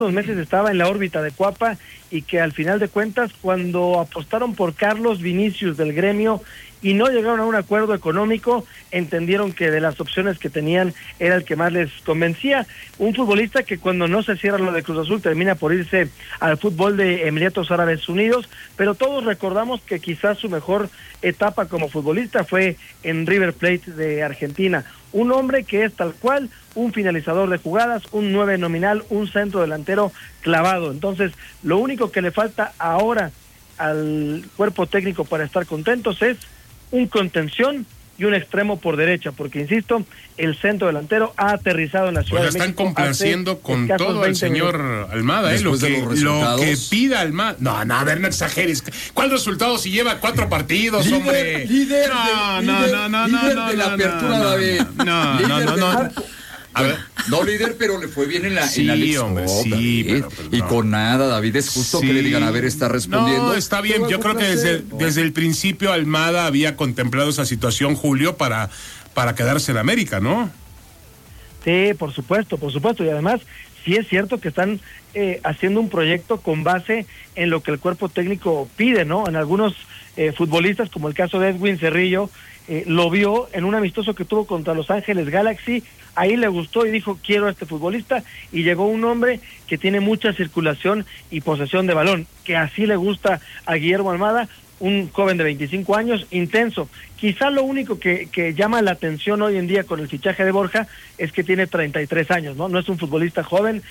meses estaba en la órbita de Cuapa y que al final de cuentas, cuando apostaron por Carlos Vinicius del Gremio y no llegaron a un acuerdo económico, entendieron que de las opciones que tenían era el que más les convencía. Un futbolista que cuando no se cierra lo de Cruz Azul termina por irse al fútbol de Emiratos Árabes Unidos, pero todos recordamos que quizás su mejor etapa como futbolista fue en River Plate de Argentina. Un hombre que es tal cual un finalizador de jugadas, un 9 nominal, un centro delantero clavado. Entonces, lo único que le falta ahora al cuerpo técnico para estar contentos es un contención y un extremo por derecha, porque insisto, el centro delantero ha aterrizado en la Ciudad de México. Están complaciendo con todo el señor Almada, lo que pida Almada. No, a ver, no exageres. ¿Cuál resultado si lleva 4 partidos, hombre? Líder de la apertura, David. No. A ver. No líder, pero le fue bien en la League Cup, hombre, sí, pero y no. Con nada, David, es justo que le digan, a ver, está respondiendo. No, está bien, yo creo que desde el principio Almada había contemplado esa situación, Julio, para quedarse en América, ¿no? Sí, por supuesto, y además sí es cierto que están haciendo un proyecto con base en lo que el cuerpo técnico pide, ¿no? En algunos futbolistas, como el caso de Edwin Cerrillo, lo vio en un amistoso que tuvo contra Los Ángeles Galaxy, ahí le gustó y dijo, quiero a este futbolista, y llegó un hombre que tiene mucha circulación y posesión de balón, que así le gusta a Guillermo Almada, un joven de 25 años, intenso. Quizá lo único que llama la atención hoy en día con el fichaje de Borja es que tiene 33 años, ¿no? No es un futbolista joven,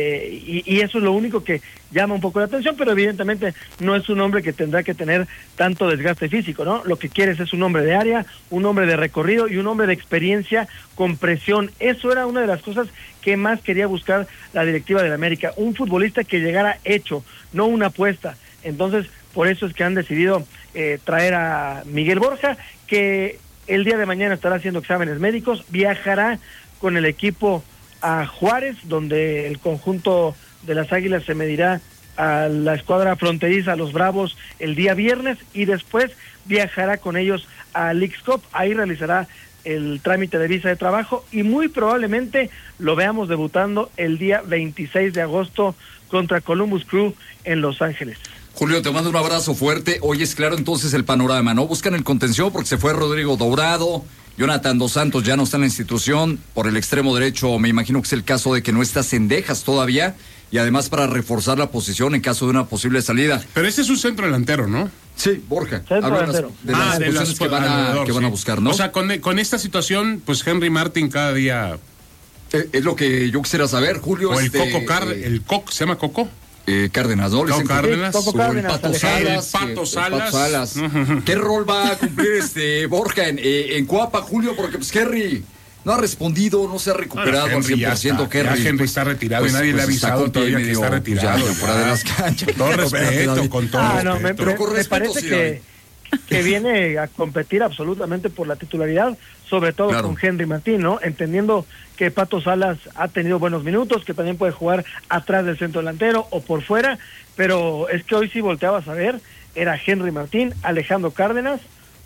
y eso es lo único que llama un poco la atención, pero evidentemente no es un hombre que tendrá que tener tanto desgaste físico, ¿no? Lo que quieres es un hombre de área, un hombre de recorrido y un hombre de experiencia con presión. Eso era una de las cosas que más quería buscar la directiva de la América, un futbolista que llegara hecho, no una apuesta. Entonces, por eso es que han decidido traer a Miguel Borja, que el día de mañana estará haciendo exámenes médicos, viajará con el equipo a Juárez, donde el conjunto de las Águilas se medirá a la escuadra fronteriza, a los Bravos, el día viernes, y después viajará con ellos a Leagues Cup, ahí realizará el trámite de visa de trabajo, y muy probablemente lo veamos debutando el día 26 de agosto contra Columbus Crew en Los Ángeles. Julio, te mando un abrazo fuerte. Hoy es claro entonces el panorama, ¿no? Buscan el contención porque se fue Rodrigo Dourado, Jonathan Dos Santos ya no está en la institución. Por el extremo derecho me imagino que es el caso de que no está Cendejas todavía, y además para reforzar la posición en caso de una posible salida. Pero ese es un centro delantero, ¿no? Sí, Borja. Centro delantero. De las posiciones que van a buscar, ¿no? O sea, con esta situación, pues Henry Martin cada día... Es lo que yo quisiera saber, Julio. O el Coco, ¿se llama Coco? Cárdenas, ¿no? Coco Cárdenas. Cárdenas, el Pato Salas. ¿Qué rol va a cumplir Borja en Cuapa, Julio? Porque pues Henry no ha respondido, no se ha recuperado al 100%. Henry está retirado y nadie le ha avisado todavía que está retirado. Fuera de las canchas. Con todo respeto, con todo respeto. Me parece que viene a competir absolutamente por la titularidad, sobre todo con Henry Martín, ¿no? Entendiendo que Pato Salas ha tenido buenos minutos, que también puede jugar atrás del centro delantero o por fuera, pero es que hoy sí volteabas a ver, era Henry Martín, Alejandro Cárdenas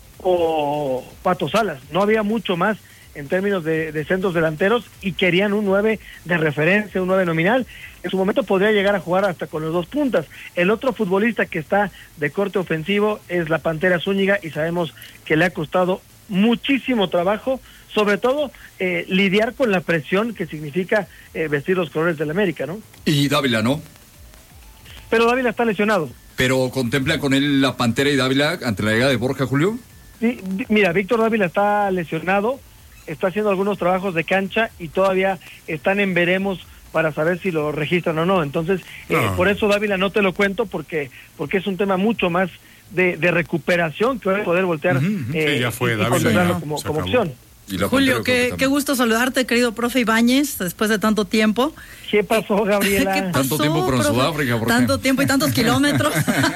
o Pato Salas, no había mucho más en términos de centros delanteros, y querían un 9 de referencia, un 9 nominal. En su momento podría llegar a jugar hasta con los 2 puntas. El otro futbolista que está de corte ofensivo es la Pantera Zúñiga, y sabemos que le ha costado muchísimo trabajo, sobre todo lidiar con la presión que significa vestir los colores del América, ¿no? Y Dávila, ¿no? Pero Dávila está lesionado. ¿Pero contempla con él la Pantera y Dávila ante la llegada de Borja, Julio? Sí, mira, Víctor Dávila está lesionado, está haciendo algunos trabajos de cancha y todavía están en veremos para saber si lo registran o no. Entonces, por eso Dávila no te lo cuento, porque es un tema mucho más de recuperación que poder voltear sí, ya fue, y Dávila considerarlo como opción. Julio, qué gusto saludarte, querido profe Ibáñez, después de tanto tiempo. ¿Qué pasó, Gabriela? ¿Qué pasó, tanto tiempo para Sudáfrica, ¿por qué? Tanto tiempo y tantos kilómetros.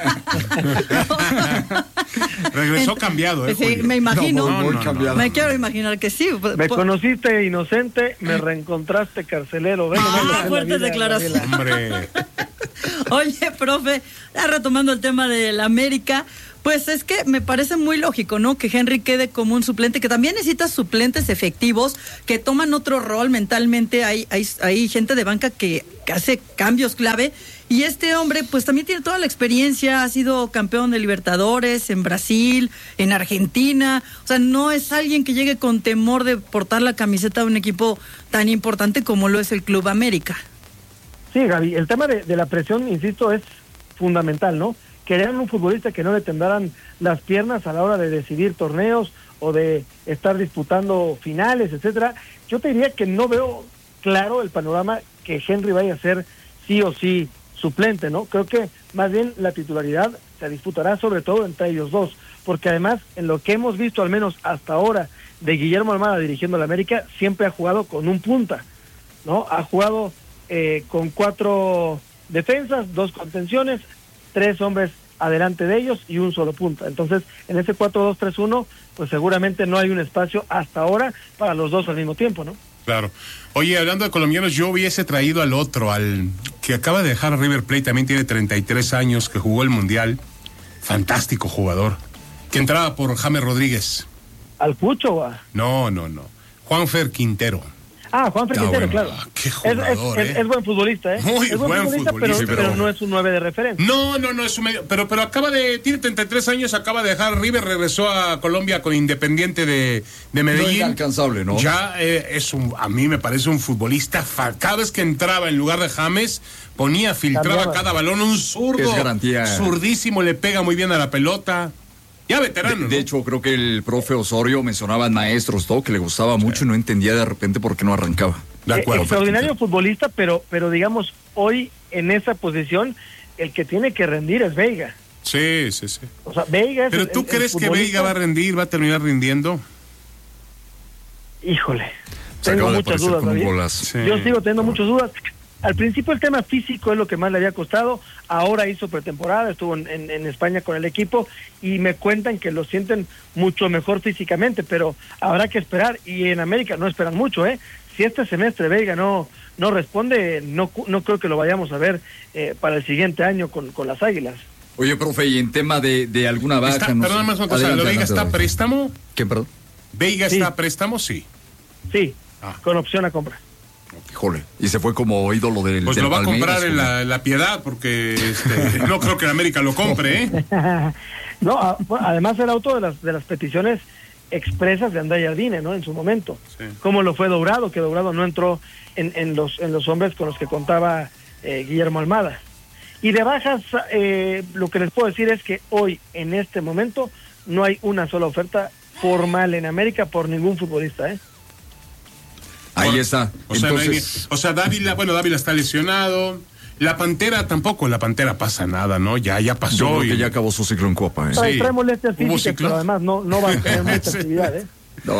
Regresó cambiado, sí, Julio. Me imagino. Muy cambiado. Me quiero imaginar que sí. Me conociste inocente, me reencontraste carcelero. Fuertes declaraciones. Hombre. Oye, profe, ya retomando el tema de la América, Pues es que me parece muy lógico, ¿no? Que Henry quede como un suplente, que también necesitas suplentes efectivos, que toman otro rol mentalmente. Hay gente de banca que hace cambios clave. Y este hombre, pues también tiene toda la experiencia, ha sido campeón de Libertadores en Brasil, en Argentina. O sea, no es alguien que llegue con temor de portar la camiseta de un equipo tan importante como lo es el Club América. Sí, Gaby, el tema de la presión, insisto, es fundamental, ¿no? Querían un futbolista que no le temblaran las piernas a la hora de decidir torneos o de estar disputando finales, etcétera. Yo te diría que no veo claro el panorama que Henry vaya a ser sí o sí suplente, ¿no? Creo que más bien la titularidad se disputará sobre todo entre ellos dos, porque además en lo que hemos visto al menos hasta ahora de Guillermo Almada dirigiendo a la América, siempre ha jugado con un punta, ¿no? Ha jugado con 4 defensas, 2 contenciones, 3 hombres adelante de ellos y un solo punta. Entonces, en ese 4-2-3-1, pues seguramente no hay un espacio hasta ahora para los dos al mismo tiempo, ¿no? Claro. Oye, hablando de colombianos, yo hubiese traído al otro, al que acaba de dejar River Plate, también tiene 33 años, que jugó el Mundial. Fantástico jugador. Que entraba por James Rodríguez. ¿Al Pucho, va? No. Juanfer Quintero. Juanfer Quintero, claro. Qué jugador, es buen futbolista, ¿eh? Muy buen futbolista, pero no es un 9 de referencia. No, es un medio, pero tiene 33 años, acaba de dejar River, regresó a Colombia con Independiente de Medellín. No es inalcanzable, ¿no? Ya a mí me parece un futbolista, cada vez que entraba en lugar de James, filtraba cada balón, un zurdo. Es garantía. Zurdísimo, le pega muy bien a la pelota. Ya veterano. De hecho, creo que el profe Osorio mencionaba maestros, todo que le gustaba mucho y no entendía de repente por qué no arrancaba. De acuerdo. Extraordinario futbolista, pero digamos, hoy en esa posición, el que tiene que rendir es Veiga. Sí. O sea, Veiga es ¿Pero tú crees que Veiga va a rendir, va a terminar rindiendo? Híjole, tengo muchas dudas. Sí. Yo sigo teniendo muchas dudas. Al principio el tema físico es lo que más le había costado, ahora hizo pretemporada, estuvo en España con el equipo y me cuentan que lo sienten mucho mejor físicamente, pero habrá que esperar, y en América no esperan mucho, ¿eh? Si este semestre Veiga no responde, no creo que lo vayamos a ver para el siguiente año con las Águilas. Oye, profe, y en tema de alguna baja... Perdón, más una cosa, ¿lo Veiga está a préstamo? ¿Qué, perdón? ¿Veiga está a préstamo? Sí. Sí, con opción a compra. Híjole, y se fue como ídolo del Pues lo va Palmeiras, a comprar en la Piedad, porque no creo que en América lo compre, ¿eh? No, además era auto de las peticiones expresas de André Jardine, ¿no? En su momento. Sí. Como lo fue Dourado, que Dourado no entró en los hombres con los que contaba Guillermo Almada. Y de bajas, lo que les puedo decir es que hoy, en este momento, no hay una sola oferta formal en América por ningún futbolista, ¿eh? Ahí está. Dávila está lesionado. La Pantera tampoco, la Pantera pasa nada, ¿no? Ya pasó. Yo creo que ya acabó su ciclo en Copa, ¿eh? Sí. Trae molestias físicas, pero además no va a tener mucha actividad, ¿eh?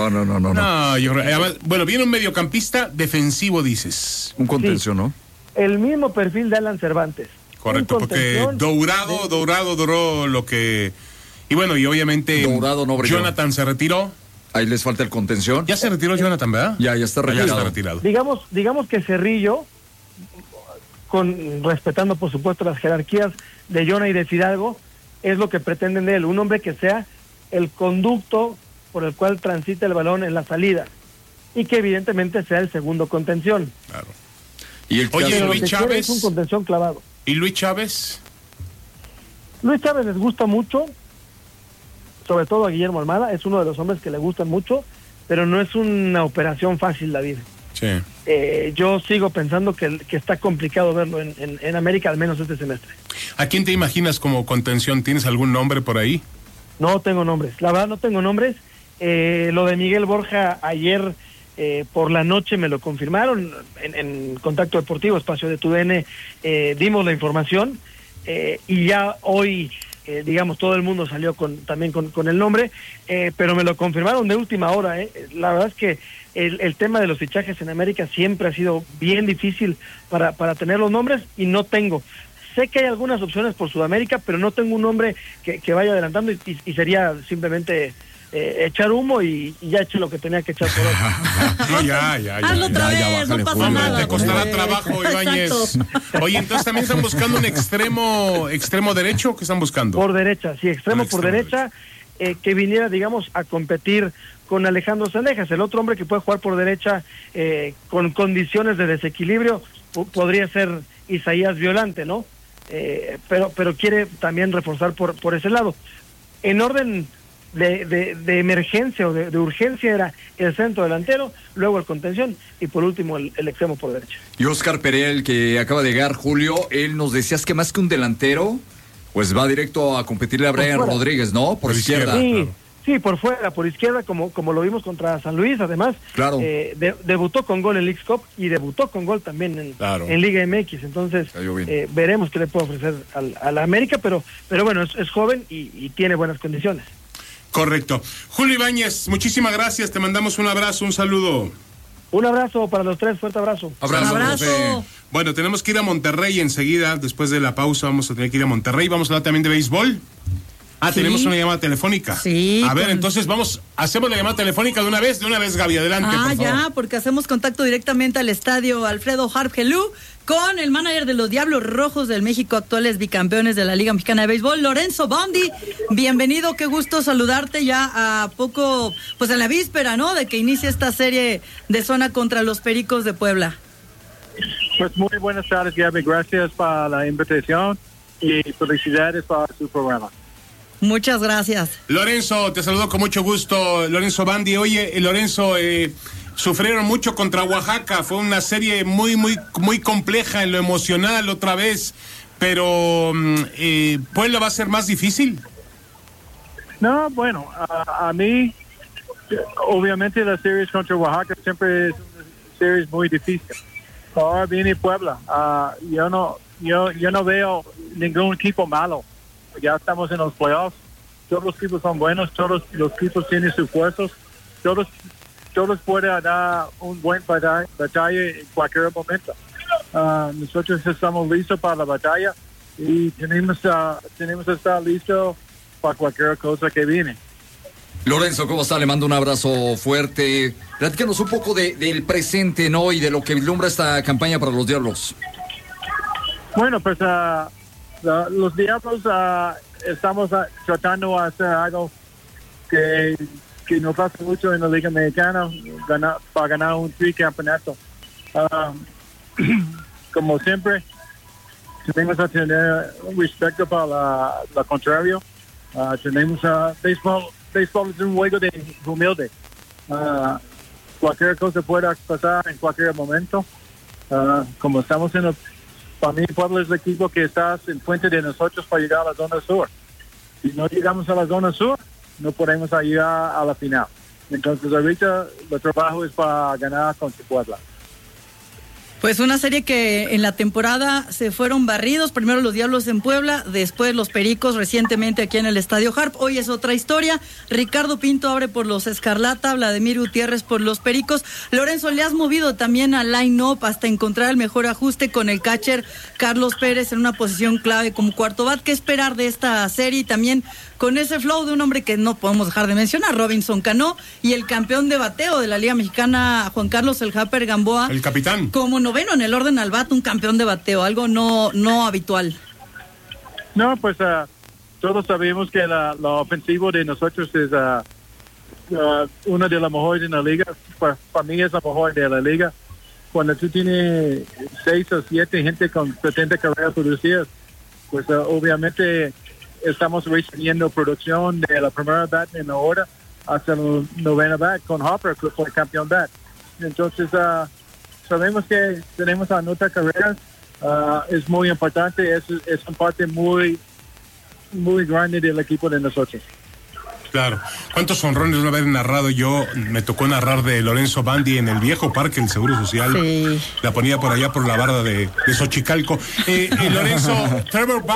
No, viene un mediocampista defensivo, dices. Un contención, ¿no? El mismo perfil de Alan Cervantes. Correcto, porque Dourado duró lo que... Y bueno, y obviamente Dourado no brilló. Jonathan se retiró. Ahí les falta el contención. Ya se retiró Jonathan, ¿verdad? Ya está retirado. Digamos que Cerrillo, respetando por supuesto las jerarquías de Jonah y de Fidalgo, es lo que pretenden de él, un hombre que sea el conducto por el cual transita el balón en la salida y que evidentemente sea el segundo contención. Claro. Y Luis Chávez es un contención clavado. ¿Y Luis Chávez? Luis Chávez les gusta mucho, sobre todo a Guillermo Almada, es uno de los hombres que le gustan mucho, pero no es una operación fácil, David. Sí. Yo sigo pensando que está complicado verlo en América, al menos este semestre. ¿A quién te imaginas como contención? ¿Tienes algún nombre por ahí? No tengo nombres, la verdad no tengo nombres. Lo de Miguel Borja ayer por la noche me lo confirmaron en Contacto Deportivo, espacio de TUDN, dimos la información y ya hoy... digamos, todo el mundo salió también con el nombre, pero me lo confirmaron de última hora. La verdad es que el tema de los fichajes en América siempre ha sido bien difícil para tener los nombres y no tengo. Sé que hay algunas opciones por Sudamérica, pero no tengo un nombre que vaya adelantando y sería simplemente echar humo y ya eché lo que tenía que echar por hoy. No, ya. Hazlo otra vez, bájale, no pasa Julio. nada. Te costará Julio. trabajo, Ibáñez. Exacto. Oye, entonces también están buscando un extremo derecho. ¿Qué están buscando? Por derecha, sí, extremo por extremo derecha, que viniera, digamos, a competir con Alejandro Sendejas. El otro hombre que puede jugar por derecha con condiciones de desequilibrio podría ser Isaías Violante, ¿no? Pero quiere también reforzar por ese lado. En orden de emergencia o de urgencia era el centro delantero, luego el contención y por último el extremo por derecha. Y Oscar Perea, el que acaba de llegar, Julio, él nos decías que más que un delantero, pues va directo a competirle a Brian fuera. Rodríguez, ¿no? Por izquierda. Sí, claro. sí, por fuera, por izquierda, como lo vimos contra San Luis, además. Claro. Debutó con gol en Leagues Cup y debutó con gol también Claro. en Liga MX, entonces Cayó bien. veremos qué le puede ofrecer a la América, pero bueno, es joven y tiene buenas condiciones. Correcto. Julio Ibáñez, muchísimas gracias. Te mandamos un abrazo, un saludo. Un abrazo para los tres, fuerte abrazo. Abrazo. profe. Bueno, tenemos que ir a Monterrey enseguida. Después de la pausa vamos a tener que ir a Monterrey. Vamos a hablar también de béisbol. Sí. Tenemos una llamada telefónica. Sí, A ver, con- entonces hacemos la llamada telefónica de una vez, Gaby, adelante, por favor. Ya, porque hacemos contacto directamente al estadio Alfredo Harp Helú con el manager de los Diablos Rojos del México, actuales bicampeones de la Liga Mexicana de Béisbol, Lorenzo Bondi. Bienvenido, qué gusto saludarte ya a poco, pues en la víspera, ¿no? De que inicie esta serie de zona contra los Pericos de Puebla. Pues muy buenas tardes, Gaby. Gracias por la invitación y felicidades para su programa. Muchas gracias. Lorenzo, te saludo con mucho gusto, Lorenzo Bandi. Oye, Lorenzo, sufrieron mucho contra Oaxaca, fue una serie muy compleja en lo emocional otra vez, pero ¿Puebla va a ser más difícil? No, bueno, a mí, obviamente la serie contra Oaxaca siempre es una serie muy difícil. Ahora viene Puebla. Yo no veo ningún equipo malo. Ya estamos en los playoffs. Todos los equipos son buenos. Todos los equipos tienen sus fuerzas. Todos pueden dar un buen batalla en cualquier momento. Nosotros estamos listos para la batalla y tenemos que estar listos para cualquier cosa que viene. Lorenzo, ¿cómo está? Le mando un abrazo fuerte. Platícanos un poco del presente, ¿no? Y de lo que vislumbra esta campaña para los Diablos. Bueno, pues los Diablos estamos tratando de hacer algo que nos pasa mucho en la Liga Mexicana para ganar un tricampeonato. Como siempre, tenemos que tener un respeto para la contrario. Tenemos béisbol es un juego de humilde. Cualquier cosa puede pasar en cualquier momento. Como estamos para mí Puebla es el equipo que está en frente de nosotros para llegar a la zona sur. Si no llegamos a la zona sur, no podemos llegar a la final. Entonces ahorita el trabajo es para ganar contra Puebla. Pues una serie que en la temporada se fueron barridos, primero los Diablos en Puebla, después los Pericos recientemente aquí en el Estadio Harp. Hoy es otra historia. Ricardo Pinto abre por los Escarlata, Vladimir Gutiérrez por los Pericos. Lorenzo, le has movido también al line-up hasta encontrar el mejor ajuste con el catcher Carlos Pérez en una posición clave como cuarto bat. ¿Qué esperar de esta serie? Y también con ese flow de un hombre que no podemos dejar de mencionar, Robinson Cano, y el campeón de bateo de la Liga Mexicana, Juan Carlos El Japper Gamboa. El capitán. Como noveno en el orden al bat, un campeón de bateo, algo no habitual. No, pues todos sabemos que la ofensiva de nosotros es una de las mejores en la liga. Para mí es la mejor de la liga. Cuando tú tienes 6 o 7 gente con 70 carreras producidas, pues obviamente estamos recibiendo producción de la primera bat en la hora hasta la novena bat con Hopper, que fue campeón bat. Entonces, sabemos que tenemos a anotar carreras, es muy importante, es una parte muy grande del equipo de nosotros. Claro. ¿Cuántos honrones no haber narrado yo? Me tocó narrar de Lorenzo Bandi en el viejo parque del Seguro Social. Sí. La ponía por allá por la barda de Xochicalco. Lorenzo, Trevor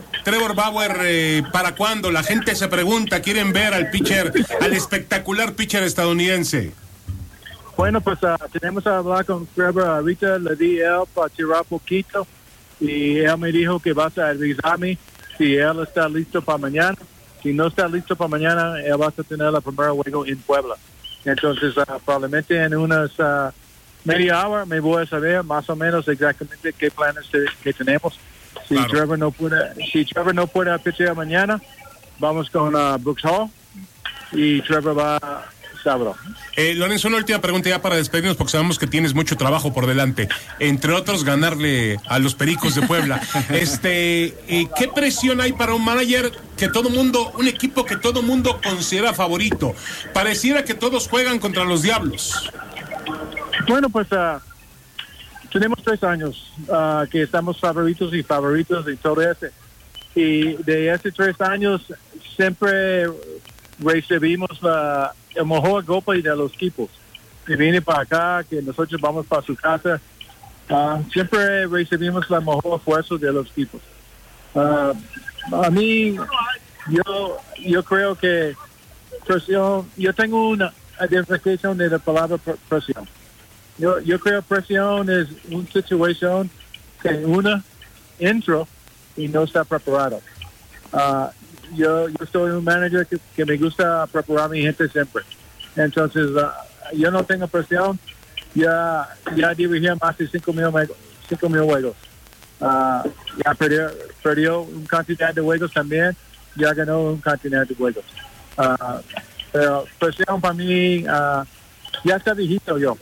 Bauer, ¿para cuándo? La gente se pregunta, quieren ver al espectacular pitcher estadounidense. Bueno, pues tenemos que hablar con Trevor ahorita, le di él para tirar poquito y él me dijo que va a avisarme si él está listo para mañana. si no está listo para mañana, vas a tener la primera juego en Puebla. Entonces, probablemente en unas media hora me voy a saber más o menos exactamente qué planes que tenemos. Si claro. Trevor no puede pitchear mañana, vamos con Brooks Hall y Trevor va sábado. Lorenzo, una última pregunta ya para despedirnos, porque sabemos que tienes mucho trabajo por delante. Entre otros, ganarle a los Pericos de Puebla. ¿Qué presión hay para un manager un equipo que todo mundo considera favorito? Pareciera que todos juegan contra los Diablos. Bueno, pues tenemos 3 años que estamos favoritos y todo ese. Y de esos 3 años siempre recibimos el mejor golpe de los equipos. Que viene para acá, que nosotros vamos para su casa. Siempre recibimos la mejor fuerza de los equipos. A mí, yo creo que presión, yo tengo una identificación de la palabra presión. Yo creo que presión es una situación que uno entra y no está preparado. Yo soy un manager que me gusta preparar a mi gente siempre. Entonces, yo no tengo presión. Ya dirigí más de 5,000 juegos. Ya perdió una cantidad de juegos también. Ya ganó una cantidad de juegos. Pero presión para mí, ya está viejito yo.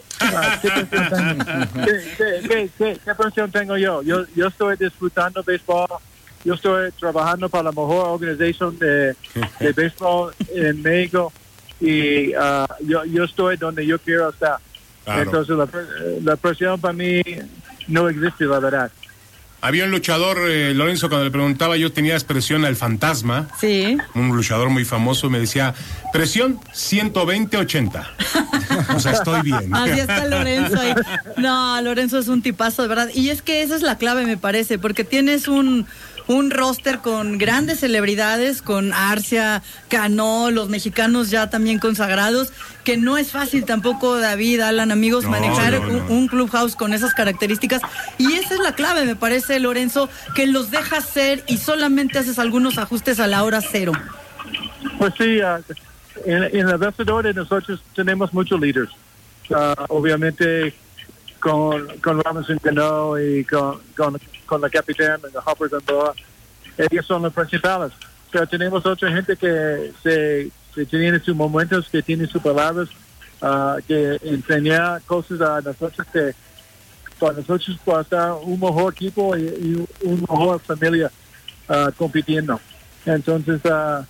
¿Qué presión tengo yo? Yo estoy disfrutando béisbol. Yo estoy trabajando para la mejor organización de béisbol en México y yo estoy donde yo quiero estar. Claro. Entonces la presión para mí no existe, la verdad. Había un luchador, Lorenzo, cuando le preguntaba, yo tenía expresión al fantasma. Sí. Un luchador muy famoso, me decía, presión 120-80. O sea, estoy bien. Así está Lorenzo ahí. No, Lorenzo es un tipazo, de verdad. Y es que esa es la clave, me parece, porque tienes un roster con grandes celebridades, con Arcia, Cano, los mexicanos ya también consagrados, que no es fácil tampoco, David, Alan, amigos, manejar un clubhouse con esas características. Y esa es la clave, me parece, Lorenzo, que los dejas ser y solamente haces algunos ajustes a la hora cero. Pues sí, en el vestidor de nosotros tenemos muchos líderes. Obviamente con Robinson Cano y con la capitán, la Hopper Gamboa, ellos son los principales. Pero tenemos otra gente que se tiene sus momentos, que tiene sus palabras, que enseña cosas a nosotros que para nosotros para estar un mejor equipo y una mejor familia compitiendo. Entonces,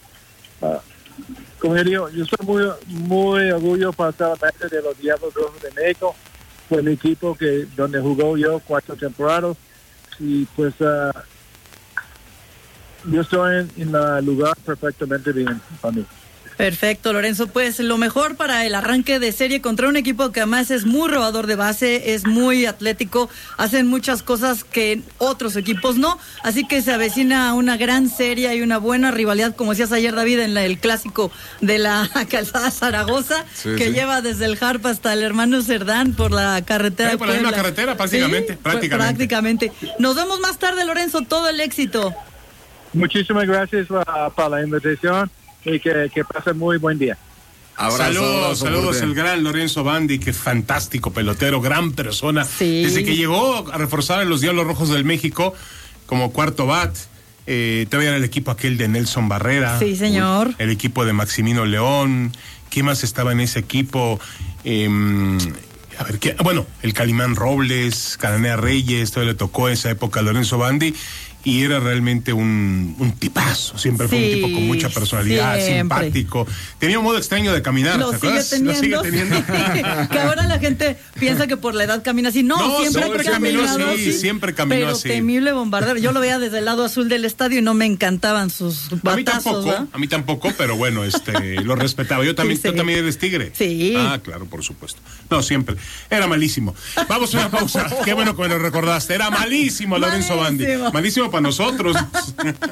como yo digo, yo estoy muy orgulloso para estar a mente de los Diablos Rojos de México. Fue mi equipo donde jugó yo 4 temporadas. Y pues yo estoy en el lugar perfectamente bien para mí. Perfecto, Lorenzo, pues lo mejor para el arranque de serie contra un equipo que además es muy robador de base, es muy atlético, hacen muchas cosas que otros equipos no, así que se avecina una gran serie y una buena rivalidad, como decías ayer, David, en el clásico de la Calzada Zaragoza, que lleva desde el Harp hasta el Hermano Cerdán por la carretera. Por la misma carretera, prácticamente. Sí, prácticamente. Nos vemos más tarde, Lorenzo, todo el éxito. Muchísimas gracias para la invitación. Y que pasen muy buen día. Saludos, el gran Lorenzo Bandi, que fantástico pelotero, gran persona. Sí. Desde que llegó a reforzar a los Diablos Rojos del México como cuarto bat, todavía era el equipo aquel de Nelson Barrera. Sí, señor. El equipo de Maximino León. ¿Qué más estaba en ese equipo? El Calimán Robles, Cananea Reyes, todavía le tocó esa época a Lorenzo Bandi. Y era realmente un tipazo, siempre fue un tipo con mucha personalidad, simpático. Tenía un modo extraño de caminar, ¿te acuerdas? Lo sigue teniendo. Que ahora la gente piensa que por la edad camina así. No, siempre caminó así. Siempre caminó pero así. Temible bombardero. Yo lo veía desde el lado azul del estadio y no me encantaban sus batazos. A mí tampoco, pero bueno, lo respetaba. Yo también eres tigre. Sí. Ah, claro, por supuesto. No, siempre. Era malísimo. Vamos a una pausa. Qué bueno que me lo recordaste. Era malísimo Lorenzo Bandi. Malísimo para nosotros.